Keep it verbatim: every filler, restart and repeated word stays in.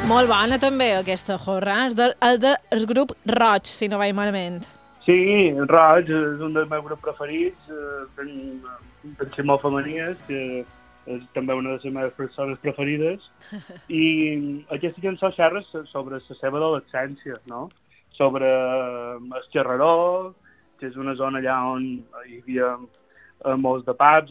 Molt bona també aquesta jorra, és del, el del grup Roig, si no vaig malament. Sí, Roig és un dels meus grups preferits, eh, tenc ser molt femenies, que és també una de les meves persones preferides, i aquesta cançó xerra sobre la seva adolescència, no? Sobre el Xerreró, que és una zona allà on hi havia molts de pubs,